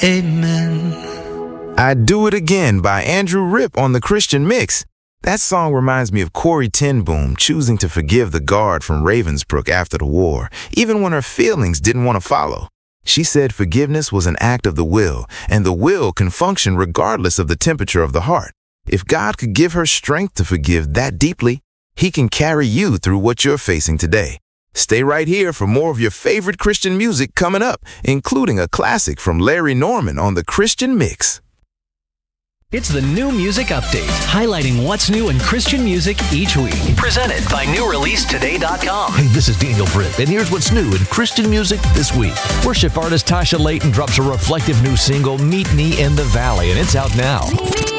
Amen. I'd Do It Again by Andrew Ripp on the Christian Mix. That song reminds me of Corrie ten Boom choosing to forgive the guard from Ravensbrück after the war, even when her feelings didn't want to follow. She said forgiveness was an act of the will, and the will can function regardless of the temperature of the heart. If God could give her strength to forgive that deeply, He can carry you through what you're facing today. Stay right here for more of your favorite Christian music coming up, including a classic from Larry Norman on the Christian Mix. It's the New Music Update, highlighting what's new in Christian music each week. Presented by NewReleaseToday.com. Hey, this is Daniel Britt, and here's what's new in Christian music this week. Worship artist Tasha Layton drops a reflective new single, Meet Me in the Valley, and it's out now.